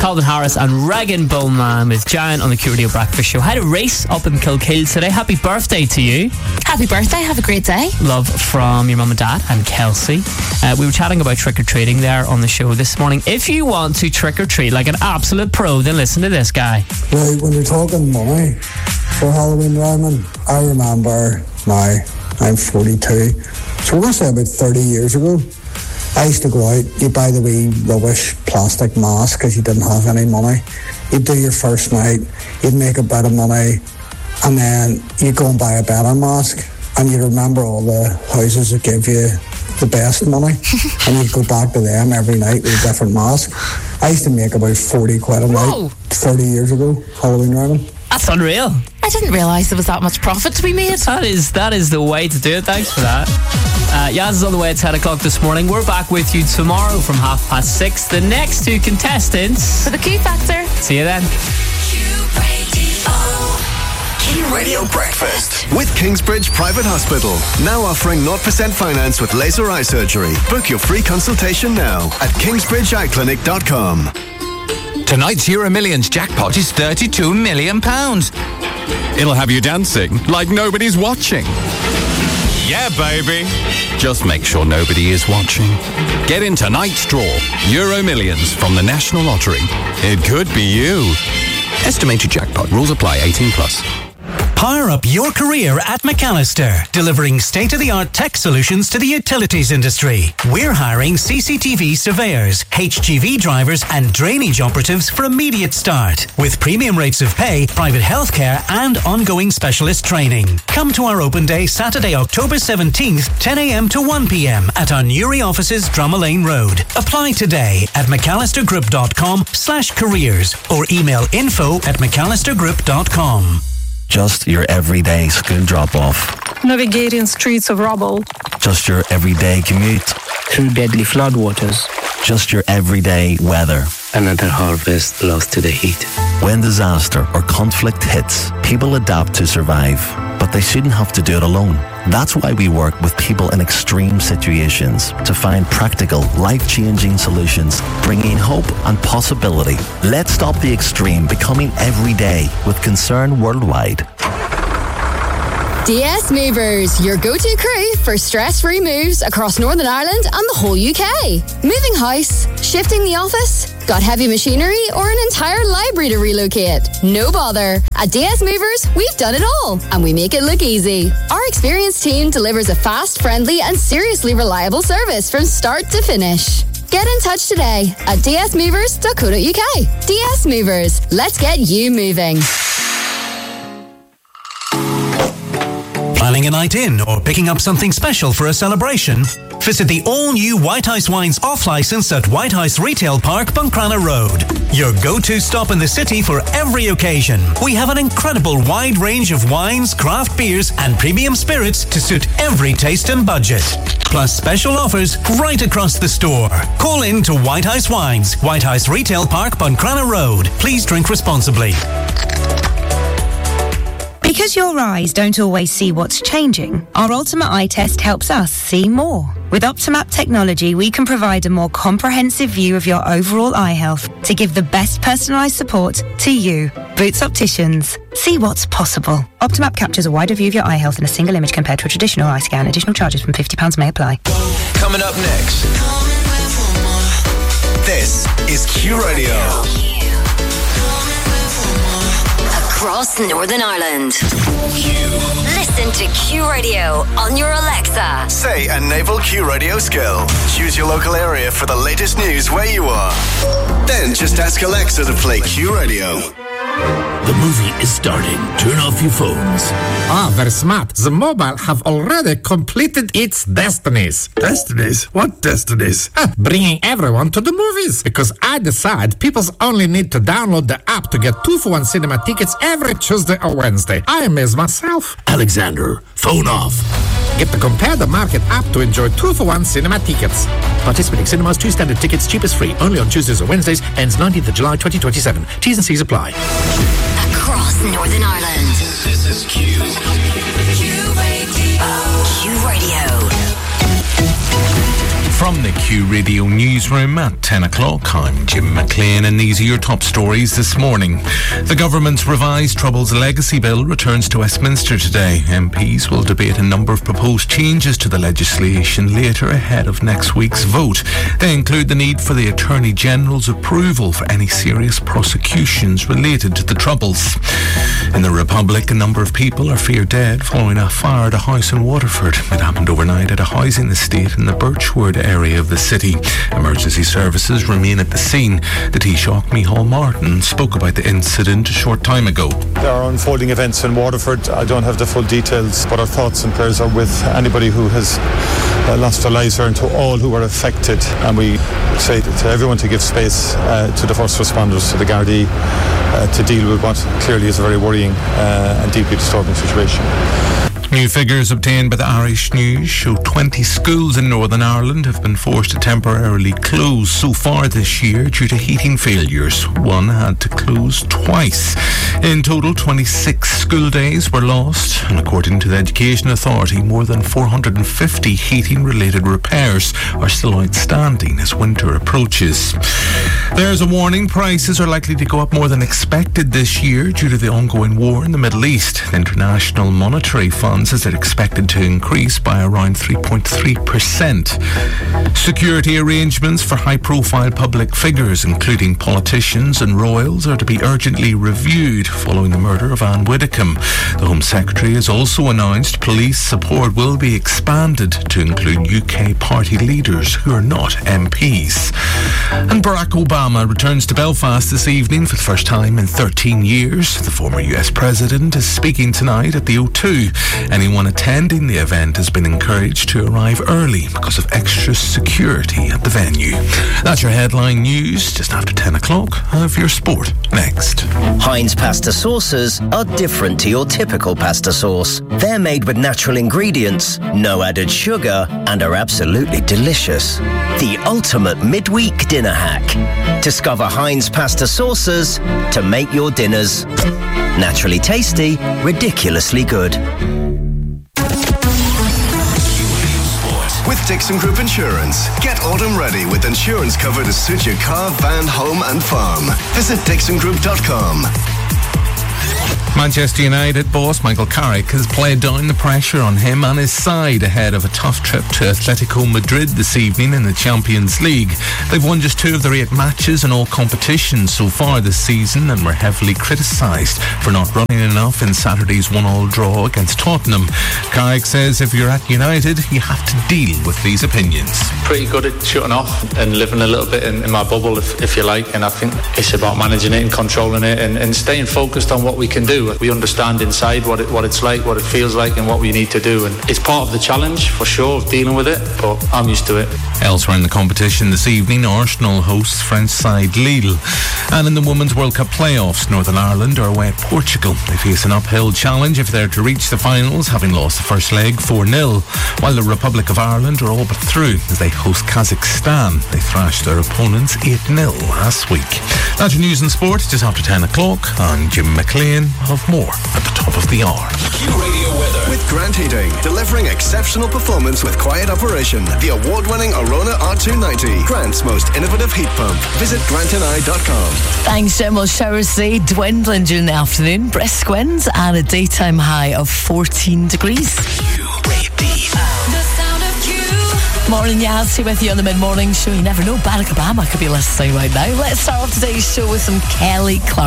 Calvin Harris and Regan Bowman with Giant on the Q Radio Breakfast Show. Had a race up in Kilkeel today. Happy birthday to you. Happy birthday. Have a great day. Love from your mum and dad and Kelsey. We were chatting about trick-or-treating there on the show this morning. If you want to trick-or-treat like an absolute pro, then listen to this guy. Right, when you're talking money for Halloween, Ryman, I remember now, I'm 42, so we're going to say about 30 years ago, I used to go out, you buy the wee rubbish plastic mask because you didn't have any money. You'd do your first night, you'd make a bit of money, and then you'd go and buy a better mask, and you remember all the houses that give you the best money, and you'd go back to them every night with a different mask. I used to make about 40 quid a night 30 years ago, Halloween Ryman. That's unreal. I didn't realise there was that much profit to be made. That is the way to do it. Thanks for that. Yaz is on the way at 10 o'clock this morning. We're back with you tomorrow from 6:30. The next two contestants for the Q Factor. See you then. Q Radio Breakfast with Kingsbridge Private Hospital. Now offering 0% finance with laser eye surgery. Book your free consultation now at kingsbridgeeyeclinic.com. Tonight's Euro Millions jackpot is £32 million. It'll have you dancing like nobody's watching. Yeah, baby. Just make sure nobody is watching. Get in tonight's draw. Euro Millions from the National Lottery. It could be you. Estimated jackpot. Rules apply. 18+. Power up your career at McAllister, delivering state-of-the-art tech solutions to the utilities industry. We're hiring CCTV surveyors, HGV drivers and drainage operatives for immediate start, with premium rates of pay, private healthcare and ongoing specialist training. Come to our open day Saturday, October 17th, 10 a.m. to 1 p.m. at our Newry offices, Drummond Lane Road. Apply today at mcallistergroup.com/careers or email info@mcallistergroup.com. Just your everyday school drop-off. Navigating streets of rubble. Just your everyday commute. Through deadly floodwaters. Just your everyday weather. Another harvest lost to the heat. When disaster or conflict hits, people adapt to survive, but they shouldn't have to do it alone. That's why we work with people in extreme situations to find practical, life-changing solutions, bringing hope and possibility. Let's stop the extreme becoming everyday with Concern Worldwide. DS Movers, your go-to crew for stress-free moves across Northern Ireland and the whole UK. Moving house, shifting the office, got heavy machinery or an entire library to relocate? No bother. At DS Movers, we've done it all and we make it look easy. Our experienced team delivers a fast, friendly and seriously reliable service from start to finish. Get in touch today at dsmovers.co.uk. DS Movers, let's get you moving. Planning a night in or picking up something special for a celebration? Visit the all-new Whitehouse Wines off-licence at Whitehouse Retail Park, Buncrana Road. Your go-to stop in the city for every occasion. We have an incredible wide range of wines, craft beers and premium spirits to suit every taste and budget. Plus special offers right across the store. Call in to Whitehouse Wines, Whitehouse Retail Park, Buncrana Road. Please drink responsibly. Because your eyes don't always see what's changing, our Ultimate Eye Test helps us see more. With Optimap technology, we can provide a more comprehensive view of your overall eye health to give the best personalised support to you. Boots Opticians. See what's possible. Optimap captures a wider view of your eye health in a single image compared to a traditional eye scan. Additional charges from £50 may apply. Coming up next. This is Q Radio. Across Northern Ireland. Listen to Q Radio on your Alexa. Say a naval Q Radio skill. Choose your local area for the latest news where you are. Then just ask Alexa to play Q Radio. The movie is starting. Turn off your phones. Very smart. The mobile have already completed its destinies. Destinies? What destinies? Bringing everyone to the movies. Because I decide people only need to download the app to get 2-for-1 cinema tickets every Tuesday or Wednesday. I amaze myself. Alexander, phone off. Get the Compare the Market app to enjoy 2-for-1 cinema tickets. Participating cinemas, 2 standard tickets, cheapest free. Only on Tuesdays or Wednesdays. Ends 19th of July 2027. T's and C's apply. Across Northern Ireland. This is Q. Q Radio. From the Q Radio newsroom at 10 o'clock, I'm Jim McLean, and these are your top stories this morning. The government's revised Troubles Legacy Bill returns to Westminster today. MPs will debate a number of proposed changes to the legislation later ahead of next week's vote. They include the need for the Attorney General's approval for any serious prosecutions related to the Troubles. In the Republic, a number of people are feared dead following a fire at a house in Waterford. It happened overnight at a housing estate in the Birchwood area of the city. Emergency services remain at the scene. The Taoiseach Micheál Martin spoke about the incident a short time ago. There are unfolding events in Waterford. I don't have the full details, but our thoughts and prayers are with anybody who has lost their lives there and to all who were affected. And we say to everyone to give space to the first responders, to the Gardaí, to deal with what clearly is a very worrying and deeply disturbing situation. New figures obtained by the Irish News show 20 schools in Northern Ireland have been forced to temporarily close so far this year due to heating failures. One had to close twice. In total, 26 school days were lost, and according to the Education Authority, more than 450 heating-related repairs are still outstanding as winter approaches. There's a warning: prices are likely to go up more than expected this year due to the ongoing war in the Middle East. The International Monetary Fund says they're expected to increase by around 3.3%. Security arrangements for high-profile public figures, including politicians and royals, are to be urgently reviewed following the murder of Anne Widdecombe. The Home Secretary has also announced police support will be expanded to include UK party leaders who are not MPs. And Barack Obama returns to Belfast this evening for the first time in 13 years. The former US president is speaking tonight at the O2. Anyone attending the event has been encouraged to arrive early because of extra security at the venue. That's your headline news. Just after 10 o'clock, have your sport next. Heinz pasta sauces are different to your typical pasta sauce. They're made with natural ingredients, no added sugar, and are absolutely delicious. The ultimate midweek dinner hack. Discover Heinz pasta sauces to make your dinners naturally tasty, ridiculously good. With Dixon Group Insurance. Get autumn ready with insurance cover to suit your car, van, home and farm. Visit dixongroup.com. Manchester United boss Michael Carrick has played down the pressure on him and his side ahead of a tough trip to Atletico Madrid this evening in the Champions League. They've won just 2 of their 8 matches in all competitions so far this season and were heavily criticised for not running enough in Saturday's 1-1 draw against Tottenham. Carrick says if you're at United, you have to deal with these opinions. Pretty good at shutting off and living a little bit in my bubble, if you like, and I think it's about managing it and controlling it and staying focused on what we can do. We understand inside what it's like, what it feels like and what we need to do, and it's part of the challenge for sure of dealing with it, but I'm used to it. Elsewhere in the competition this evening, Arsenal hosts French side Lille, and in the Women's World Cup playoffs, Northern Ireland are away at Portugal. They face an uphill challenge if they're to reach the finals, having lost the first leg 4-0, while the Republic of Ireland are all but through as they host Kazakhstan. They thrashed their opponents 8-0 last week. That's your news and sport just after 10 o'clock. I'm Jim McLean. Of more at the top of the hour. Q-Radio weather. With Grant Heating, delivering exceptional performance with quiet operation. The award-winning Arona R290, Grant's most innovative heat pump. Visit grantandI.com. Thanks, Jim. Well, showers today dwindling during the afternoon. Brisk winds and a daytime high of 14 degrees. Morning, Yazzie with you on the mid-morning show. You never know, Barack Obama could be listening right now. Let's start off today's show with some Kelly Clarkson.